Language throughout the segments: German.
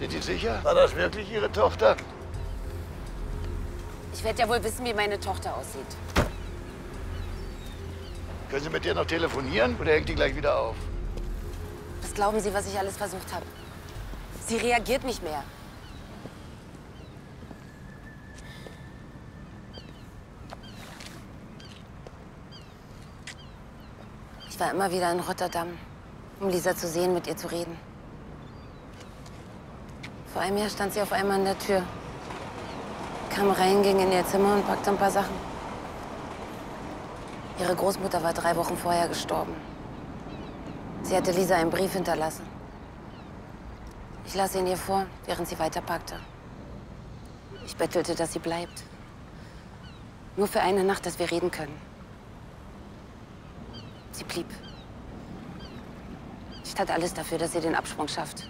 Sind Sie sicher? War das wirklich Ihre Tochter? Ich werde ja wohl wissen, wie meine Tochter aussieht. Können Sie mit ihr noch telefonieren oder hängt die gleich wieder auf? Was glauben Sie, was ich alles versucht habe? Sie reagiert nicht mehr. Ich war immer wieder in Rotterdam, um Lisa zu sehen, mit ihr zu reden. Vor einem Jahr stand sie auf einmal an der Tür. Kam rein, ging in ihr Zimmer und packte ein paar Sachen. Ihre Großmutter war 3 Wochen vorher gestorben. Sie hatte Lisa einen Brief hinterlassen. Ich las ihn ihr vor, während sie weiterpackte. Ich bettelte, dass sie bleibt. Nur für eine Nacht, dass wir reden können. Sie blieb. Ich tat alles dafür, dass sie den Absprung schafft.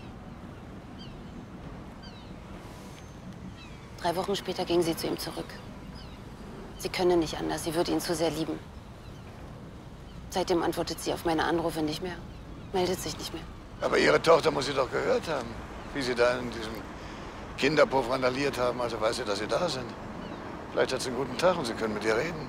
3 Wochen später ging sie zu ihm zurück. Sie könne nicht anders, sie würde ihn zu sehr lieben. Seitdem antwortet sie auf meine Anrufe nicht mehr, meldet sich nicht mehr. Aber Ihre Tochter muss Sie doch gehört haben, wie Sie da in diesem Kinderpuff randaliert haben. Also weiß sie, dass Sie da sind. Vielleicht hat sie einen guten Tag und Sie können mit ihr reden.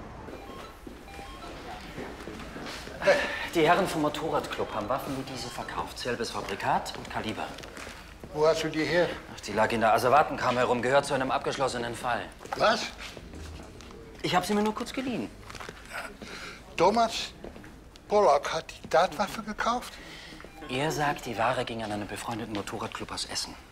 Die Herren vom Motorradclub haben Waffen wie diese verkauft. Selbes Fabrikat und Kaliber. Wo hast du die her? Ach, die lag in der Asservatenkammer herum, gehört zu einem abgeschlossenen Fall. Was? Ich habe sie mir nur kurz geliehen. Thomas Pollock hat die Tatwaffe gekauft? Er sagt, die Ware ging an einen befreundeten Motorradclub aus Essen.